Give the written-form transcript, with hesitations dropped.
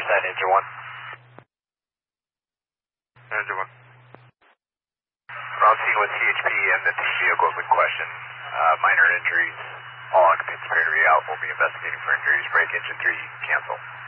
that engine 1. Engine 1. On scene with CHP and the two vehicles in question. Minor injuries. All occupants appear to be out. We'll be investigating for injuries. Break engine 3, cancel.